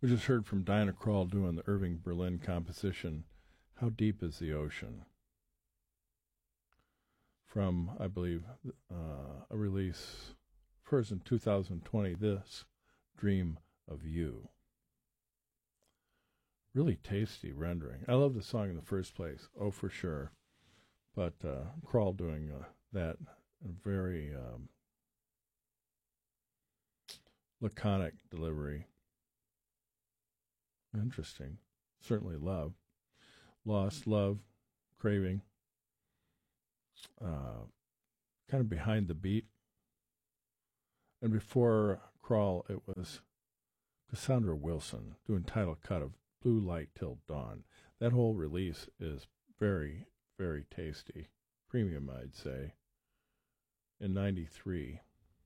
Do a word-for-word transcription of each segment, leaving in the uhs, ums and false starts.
We just heard from Diana Krall doing the Irving Berlin composition, How Deep is the Ocean? From, I believe, uh, a release first in two thousand twenty, This Dream of You. Really tasty rendering. I love the song in the first place, oh, for sure. But uh, Krall doing uh, that very um, laconic delivery. Interesting. Certainly love. Lost, love, craving. Uh, kind of behind the beat. And before Krall, it was Cassandra Wilson doing title cut of Blue Light Till Dawn. That whole release is very, very tasty. Premium, I'd say. In ninety-three.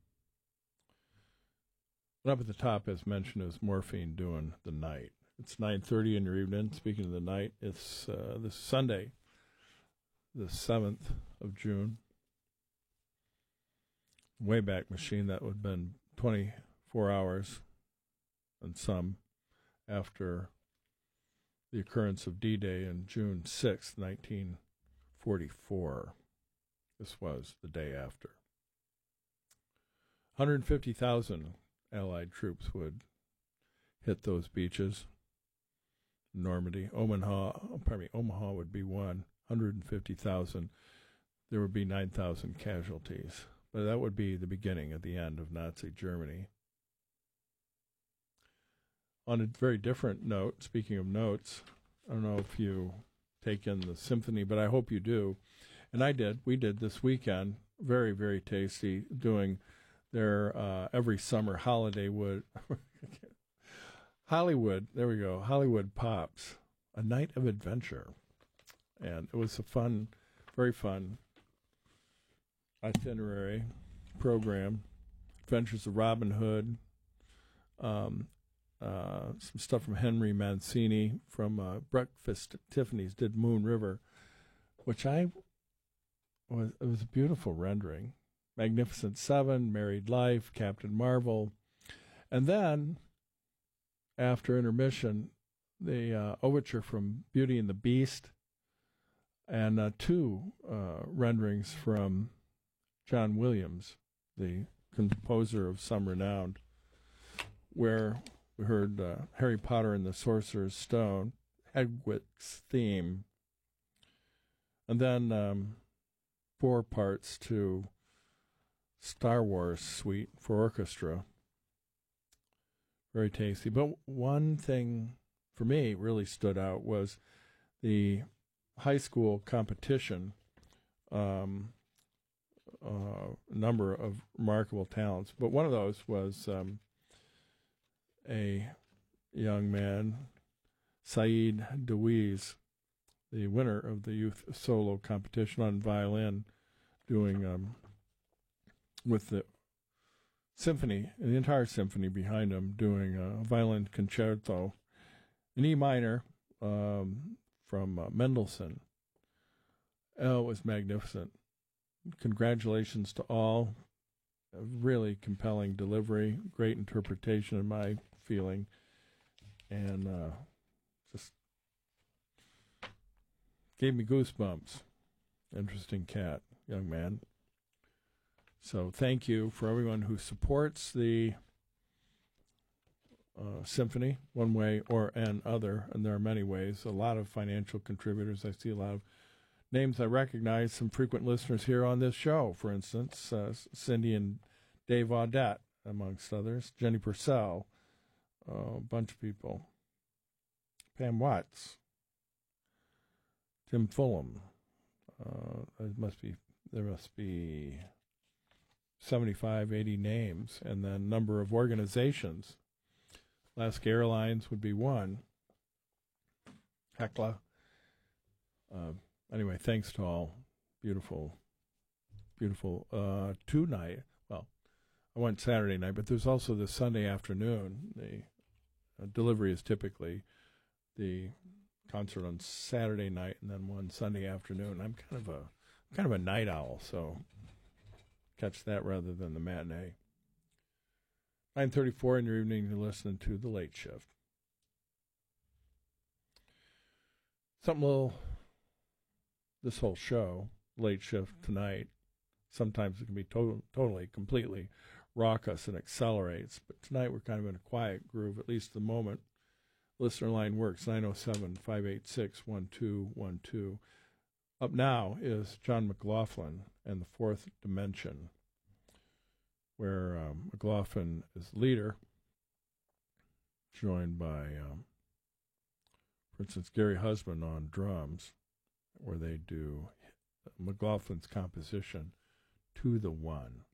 And up at the top, as mentioned, is Morphine doing The Night. It's nine thirty in your evening. Speaking of the night, it's uh, this Sunday, the seventh of June. Wayback Machine, that would have been twenty-four hours and some after the occurrence of D-Day on June sixth, nineteen forty-four. This was the day after. one hundred fifty thousand Allied troops would hit those beaches. Normandy, Omaha, pardon me, Omaha would be one. one hundred fifty thousand. There would be nine thousand casualties. But that would be the beginning of the end of Nazi Germany. On a very different note, speaking of notes, I don't know if you take in the symphony, but I hope you do. And I did. We did this weekend. Very, very tasty, doing their uh, every summer Hollywood, Hollywood, there we go, Hollywood Pops, a night of adventure. And it was a fun, very fun itinerary program. Adventures of Robin Hood, um, uh, some stuff from Henry Mancini from uh, Breakfast at Tiffany's did Moon River, which I was, it was a beautiful rendering. Magnificent Seven, Married Life, Captain Marvel. And then, after intermission, the uh, overture from Beauty and the Beast, and uh, two uh, renderings from John Williams, the composer of some renown, where we heard uh, Harry Potter and the Sorcerer's Stone, Hedwig's theme, and then um, four parts to Star Wars Suite for orchestra. Very tasty. But one thing for me really stood out was the high school competition. Um, uh, number of remarkable talents. But one of those was um, a young man, Saeed Deweese, the winner of the youth solo competition on violin, doing um, with the symphony, the entire symphony behind him, doing a violin concerto in E minor um, from uh, Mendelssohn. Oh, it was magnificent. Congratulations to all. A really compelling delivery, great interpretation in my feeling, and uh, just gave me goosebumps. Interesting cat, young man. So thank you for everyone who supports the uh, symphony one way or another, and there are many ways. A lot of financial contributors. I see a lot of names I recognize, some frequent listeners here on this show, for instance, uh, Cindy and Dave Audette, amongst others, Jenny Purcell, uh, a bunch of people, Pam Watts, Tim Fulham. Uh, it must be there must be seventy-five, eighty names, and then number of organizations. Alaska Airlines would be one. Hecla. Uh, anyway, thanks to all. Beautiful, beautiful uh, two night. Well, I went Saturday night, but there's also the Sunday afternoon. The uh, delivery is typically the concert on Saturday night and then one Sunday afternoon. I'm kind of a kind of a night owl, so catch that rather than the matinee. nine thirty-four in your evening, you're listening to The Late Shift. something a little, this whole show, Late Shift tonight, sometimes it can be to- totally, completely raucous and accelerates. But tonight we're kind of in a quiet groove, at least the moment. Listener line works, nine oh seven, five eight six, one two one two. Up now is John McLaughlin and the Fourth Dimension, where um, McLaughlin is leader, joined by, um, for instance, Gary Husband on drums, where they do McLaughlin's composition, To the One.